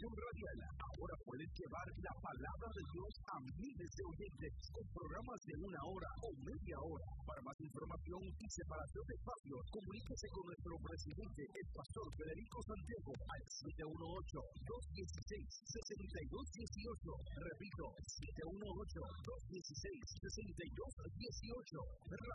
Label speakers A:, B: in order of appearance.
A: estación radial. Ahora puedes llevar la palabra de Dios a miles de oyentes con programas de 1 hora o media hora. Para más información y separación de espacios, comuníquese con nuestro presidente, el pastor Federico Santiago, al 718-216-6218. Repito, 718-216-6218.